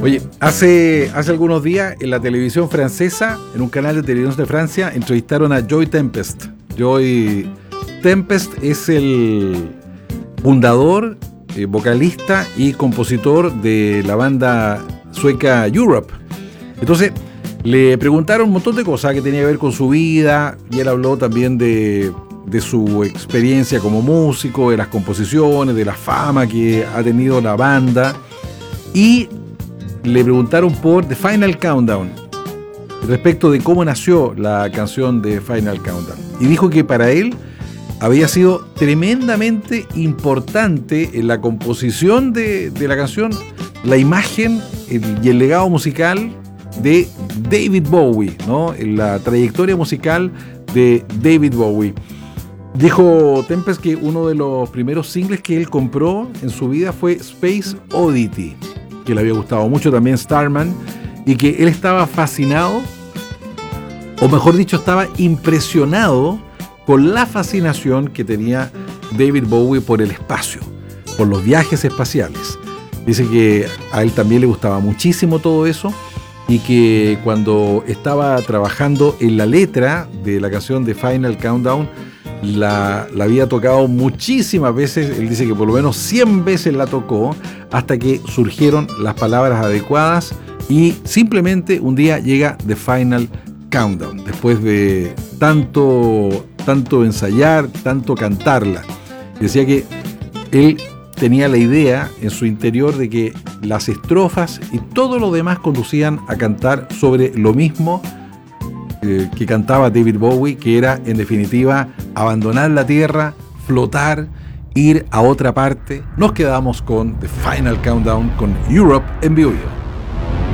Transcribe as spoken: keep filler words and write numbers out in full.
Oye, hace, hace algunos días en la televisión francesa, en un canal de televisión de Francia, entrevistaron a Joey Tempest. Joey Tempest es el fundador, eh, vocalista y compositor de la banda sueca Europe. Entonces, le preguntaron un montón de cosas que tenía que ver con su vida, y él habló también de, de su experiencia como músico, de las composiciones, de la fama que ha tenido la banda, y le preguntaron por The Final Countdown, respecto de cómo nació la canción de Final Countdown. Y dijo que para él había sido tremendamente importante en la composición de, de la canción la imagen el, y el legado musical de David Bowie, ¿no? En la trayectoria musical de David Bowie. Dijo Tempest que uno de los primeros singles que él compró en su vida fue Space Oddity, que le había gustado mucho también Starman, y que él estaba fascinado, o mejor dicho, estaba impresionado con la fascinación que tenía David Bowie por el espacio, por los viajes espaciales. Dice que a él también le gustaba muchísimo todo eso, y que cuando estaba trabajando en la letra de la canción de Final Countdown, La, la había tocado muchísimas veces. Él dice que por lo menos cien veces la tocó hasta que surgieron las palabras adecuadas, y simplemente un día llega The Final Countdown, después de tanto, tanto ensayar, tanto cantarla. Decía que él tenía la idea en su interior de que las estrofas y todo lo demás conducían a cantar sobre lo mismo eh, que cantaba David Bowie, que era en definitiva abandonar la Tierra, flotar, ir a otra parte. Nos quedamos con The Final Countdown con Europe en vivo.